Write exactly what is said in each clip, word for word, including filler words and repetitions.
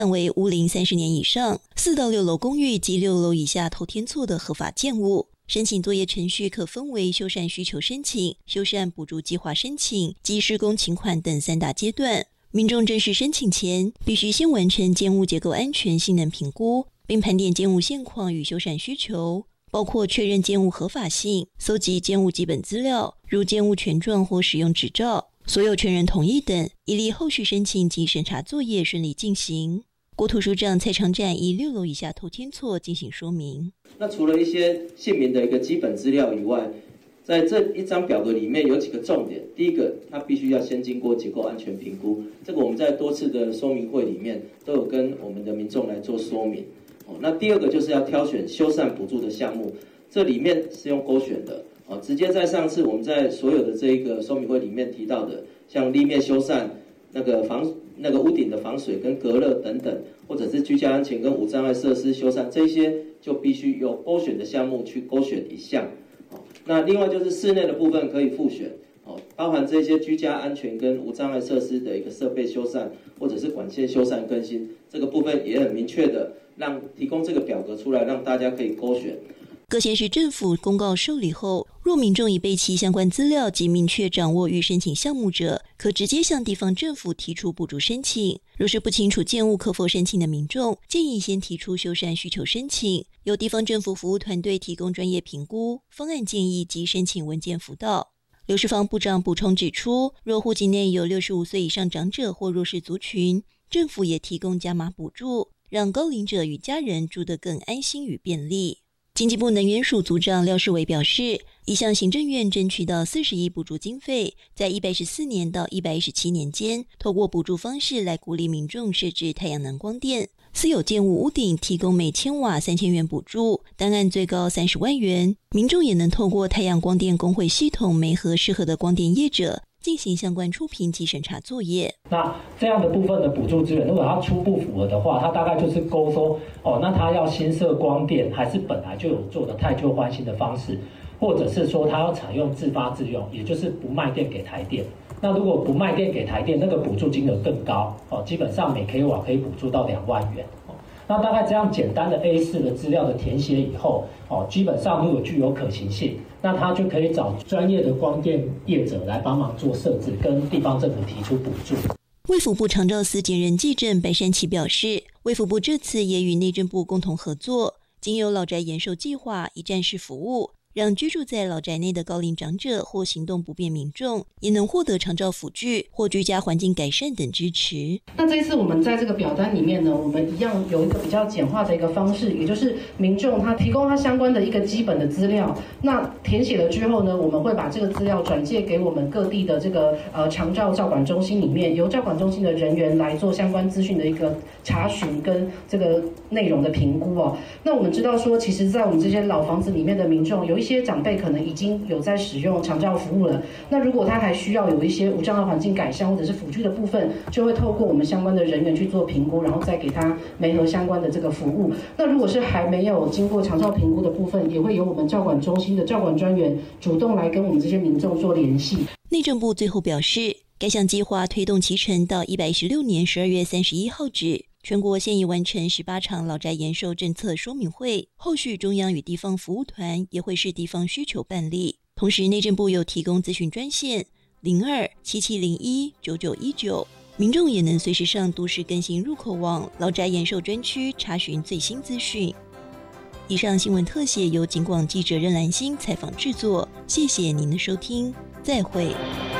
为屋龄三十年以上、四到六楼公寓及六楼以下透天厝的合法建物。申请作业程序可分为修缮需求申请、修缮补助计划申请及施工请款等三大阶段。民众正式申请前，必须先完成建物结构安全性能评估，并盘点建物现况与修缮需求，包括确认建物合法性、搜集建物基本资料，如建物权状或使用执照，所有权人同意等，以利后续申请及审查作业顺利进行。国土署长蔡长展以六楼以下透天厝进行说明。 那除了一些姓名的一个基本资料以外，在这一张表格里面有几个重点。第一个，它必须要先经过结构安全评估，这个我们在多次的说明会里面都有跟我们的民众来做说明。哦，那第二个就是要挑选修缮补助的项目，这里面是用勾选的。哦，直接在上次我们在所有的这一个说明会里面提到的，像立面修缮、那个防那个屋顶的防水跟隔热等等，或者是居家安全跟无障碍设施修缮，这些就必须由勾选的项目去勾选一项。那另外就是室内的部分可以复选，包含这些居家安全跟无障碍设施的一个设备修缮，或者是管线修缮更新，这个部分也很明确的让提供这个表格出来，让大家可以勾选。 各县市政府公告受理后，若民众已备齐相关资料及明确掌握欲申请项目者，可直接向地方政府提出补助申请。若是不清楚建物可否申请的民众，建议先提出修缮需求申请，由地方政府服务团队提供专业评估、方案建议及申请文件辅导。刘世芳部长补充指出，若户籍内有六十五岁以上长者或弱势族群，政府也提供加码补助，让高龄者与家人住得更安心与便利。经济部能源署组长廖世伟表示，已向行政院争取到四十亿补助经费，在一百一十四年到一百一十七年间，透过补助方式来鼓励民众设置太阳能光电。私有建物屋顶提供每千瓦三千元补助，单案最高三十万元。民众也能透过太阳光电工会系统媒合适合的光电业者，进行相关初评及审查作业。 那这样的部分的补助资源，如果它初步符合的话，它大概就是勾说哦，那它要新设光电，还是本来就有做的汰旧换新的方式，或者是说它要采用自发自用，也就是不卖电给台电。那如果不卖电给台电，那个补助金额更高哦，基本上每 k 瓦可以补助到两万元。那大概这样简单的 A 四 的资料的填写以后，哦，基本上如果具有可行性，那他就可以找专业的光电业者来帮忙做设置，跟地方政府提出补助。 卫福部长照司兼任技正白山奇表示，卫福部这次也与内政部共同合作，经由老宅延寿计划一站式服务，让居住在老宅内的高龄长者或行动不便民众也能获得长照辅具或居家环境改善等支持。 那这一次我们在这个表单里面呢，我们一样有一个比较简化的一个方式，也就是民众他提供他相关的一个基本的资料，那填写了之后呢，我们会把这个资料转介给我们各地的这个呃长照照管中心里面，由照管中心的人员来做相关资讯的一个查询跟这个内容的评估哦。那我们知道说，其实在我们这些老房子里面的民众有一些长辈可能已经有在使用长照服务了，那如果他还需要有一些无障碍环境改善或者是辅具的部分，就会透过我们相关的人员去做评估，然后再给他媒合相关的这个服务。那如果是还没有经过长照评估的部分，也会由我们照管中心的照管专员主动来跟我们这些民众做联系。 内政部最后表示，该项计划推动期程到一百一十六年十二月三十一号止。全国现已完成十八场老宅延寿政策说明会，后续中央与地方服务团也会视地方需求办理。同时内政部有提供咨询专线零二七七零一九九一九，民众也能随时上都市更新入口网老宅延寿专区查询最新资讯。以上新闻特写由警广记者任兰心采访制作，谢谢您的收听，再会。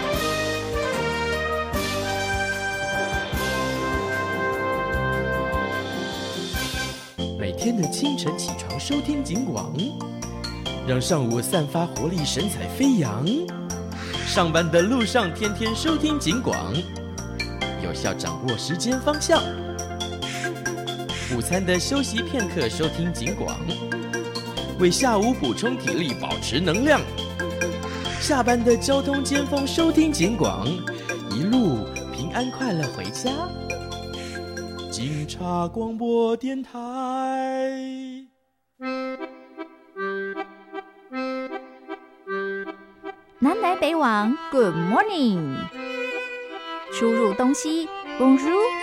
每天的清晨起床收听警广，让上午散发活力神采飞扬。上班的路上天天收听警广，有效掌握时间方向。午餐的休息片刻收听警广，为下午补充体力保持能量。下班的交通尖峰收听警广，一路平安快乐回家。警察广播电台。 南来北往 Good morning， 出入东西 Bonjour。